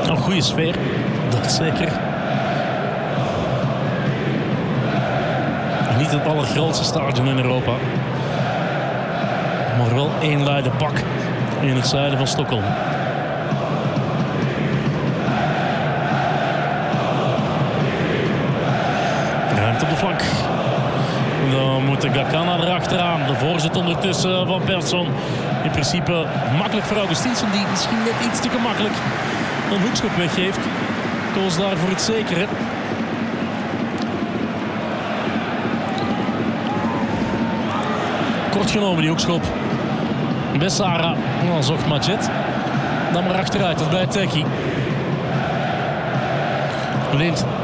Een goede sfeer, dat zeker. Niet het allergrootste stadion in Europa. Maar wel één luide pak in het zuiden van Stockholm. Ruimte op de flank. Dan moet de Gakana erachteraan. De voorzet ondertussen van Persson. In principe makkelijk voor Augustinsson, die misschien net iets te gemakkelijk een hoekschop weggeeft. Koos daar voor het zekere. Kort genomen die hoekschop. Bessara. Dan zocht Matjet. Dan maar achteruit. Dat bij Teki. Blind.